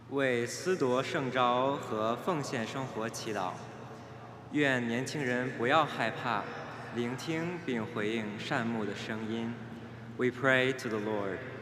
为思铎圣召和奉献生活祈祷。愿年轻人不要害怕，聆听并回应善牧的声音。We pray to the Lord.